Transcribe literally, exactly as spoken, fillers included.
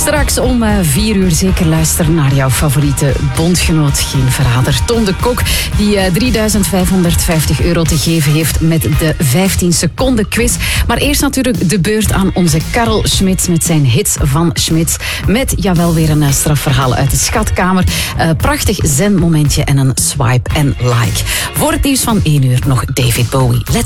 Straks om uh, vier uur zeker luisteren naar jouw favoriete bondgenoot. Geen verrader. Tom de Kok, die uh, drieduizend vijfhonderdvijftig euro te geven heeft met de vijftien seconden quiz. Maar eerst natuurlijk de beurt aan onze Karel Schmitz met zijn hits van Schmitz. Met, jawel, weer een uh, strafverhaal uit de schatkamer. Uh, prachtig zen-momentje en een swipe en like. Voor het nieuws van één uur nog David Bowie. Let's